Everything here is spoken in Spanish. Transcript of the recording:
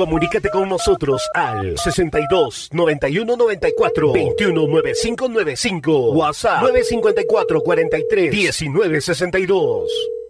Comunícate con nosotros al 62 91 94 21 95 95. WhatsApp 954 43 19 62.